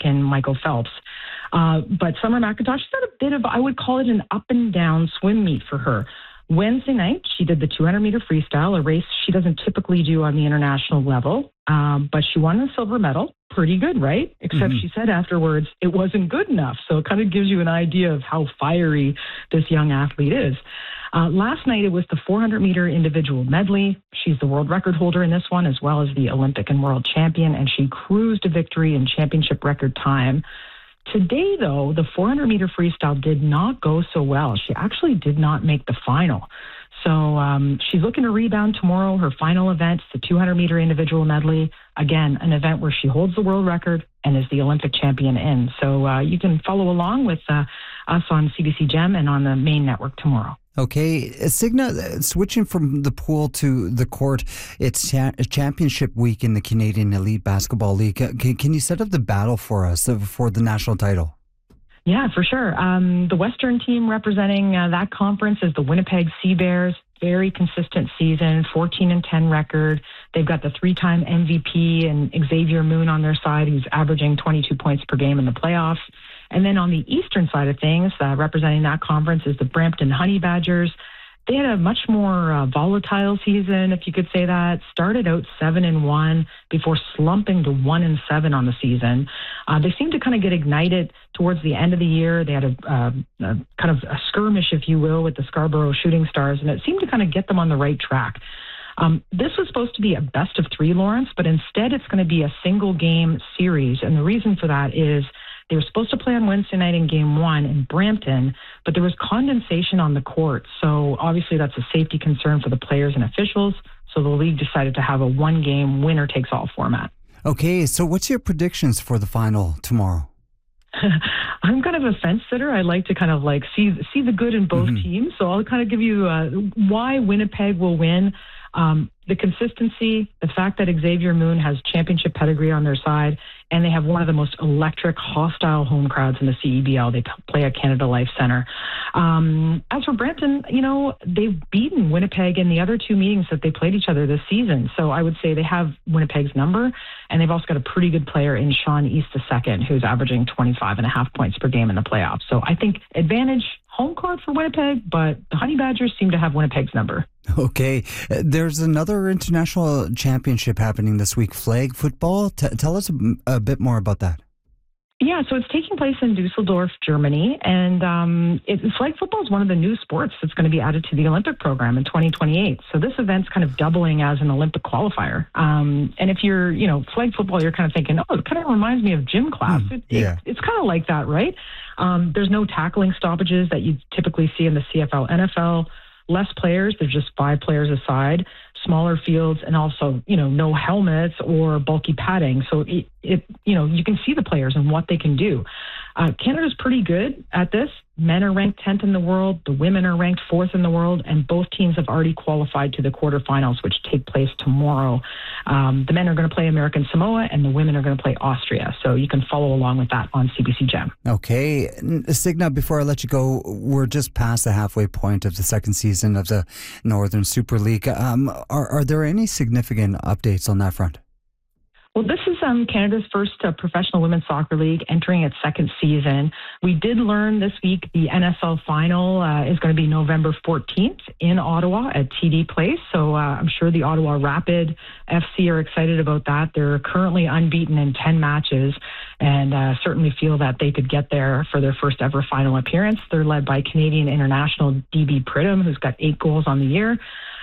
American Michael Phelps. But Summer McIntosh had a bit of, I would call it an up and down swim meet for her. Wednesday night, she did the 200-meter freestyle, a race she doesn't typically do on the international level, but she won the silver medal. Pretty good, right? Except she said afterwards it wasn't good enough. So it kind of gives you an idea of how fiery this young athlete is. Last night, it was the 400-meter individual medley. She's the world record holder in this one, as well as the Olympic and world champion, and she cruised to victory in championship record time. Today, though, the 400-meter freestyle did not go so well. She actually did not make the final. So she's looking to rebound tomorrow. Her final event, the 200-meter individual medley. Again, an event where she holds the world record and is the Olympic champion in. So you can follow along with us on CBC Gem and on the main network tomorrow. Okay, Signa, switching from the pool to the court, it's championship week in the Canadian Elite Basketball League. Can you set up the battle for us for the national title? Yeah, for sure. The Western team representing that conference is the Winnipeg Sea Bears. Very consistent season, 14-10 record. They've got the three-time MVP and Xavier Moon on their side, who's averaging 22 points per game in the playoffs. And then on the eastern side of things, representing that conference is the Brampton Honey Badgers. They had a much more volatile season, if you could say that. Started out 7-1 before slumping to 1-7 on the season. They seemed to kind of get ignited towards the end of the year. They had a kind of a skirmish, if you will, with the Scarborough Shooting Stars, and it seemed to kind of get them on the right track. This was supposed to be a best of three, Lawrence, but instead it's going to be a single game series. And the reason for that is they were supposed to play on Wednesday night in Game 1 in Brampton, but there was condensation on the court. So obviously that's a safety concern for the players and officials. So the league decided to have a one-game winner-takes-all format. Okay, so what's your predictions for the final tomorrow? I'm kind of a fence sitter. I like to kind of like see the good in both teams. So I'll kind of give you why Winnipeg will win. The consistency, the fact that Xavier Moon has championship pedigree on their side, and they have one of the most electric, hostile home crowds in the CEBL. They play at Canada Life Centre. As for Brampton, they've beaten Winnipeg in the other two meetings that they played each other this season. So I would say they have Winnipeg's number, and they've also got a pretty good player in Sean East II, who's averaging 25.5 points per game in the playoffs. So I think advantage home court for Winnipeg, but the Honey Badgers seem to have Winnipeg's number. Okay. There's another international championship happening this week, flag football. Tell us a bit more about that. Yeah, so it's taking place in Dusseldorf, Germany, and flag football is one of the new sports that's going to be added to the Olympic program in 2028. So this event's kind of doubling as an Olympic qualifier. And if you're, flag football, you're kind of thinking, oh, it kind of reminds me of gym class. It's kind of like that, right? There's no tackling stoppages that you typically see in the CFL, NFL. Less players, there's just 5 players aside, smaller fields, and also, no helmets or bulky padding. So you can see the players and what they can do. Canada's pretty good at this. Men are ranked 10th in the world. The women are ranked 4th in the world, and both teams have already qualified to the quarterfinals, which take place tomorrow. The men are going to play American Samoa, and the women are going to play Austria. So you can follow along with that on CBC Gem. Okay. Signa, before I let you go, we're just past the halfway point of the second season of the Northern Super League. Are there any significant updates on that front? Well, this is Canada's first professional women's soccer league entering its second season. We did learn this week the NSL final is going to be November 14th in Ottawa at TD Place. So I'm sure the Ottawa Rapid FC are excited about that. They're currently unbeaten in 10 matches and certainly feel that they could get there for their first ever final appearance. They're led by Canadian international DB Pridham, who's got 8 goals on the year.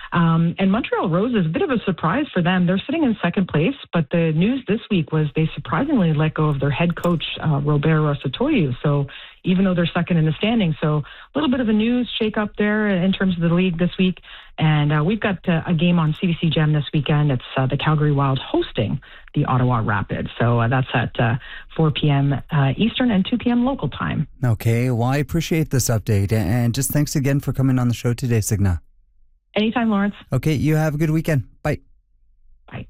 And Montreal Rose is a bit of a surprise for them. They're sitting in second place, but the news this week was they surprisingly let go of their head coach, Robert Rosatoyu. So even though they're second in the standings, so a little bit of a news shake up there in terms of the league this week. And we've got a game on CBC Gem this weekend. It's the Calgary Wild hosting the Ottawa Rapid. So that's at 4 p.m. Eastern and 2 p.m. local time. Okay, well, I appreciate this update. And just thanks again for coming on the show today, Signa. Anytime, Lawrence. Okay, you have a good weekend. Bye. Bye.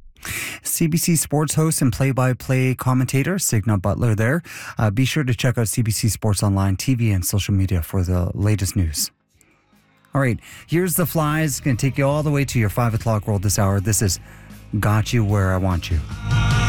CBC Sports host and play-by-play commentator, Signa Butler there. Be sure to check out CBC Sports Online, TV, and social media for the latest news. All right, here's the Flies. Going to take you all the way to your 5 o'clock world this hour. This is Got You Where I Want You.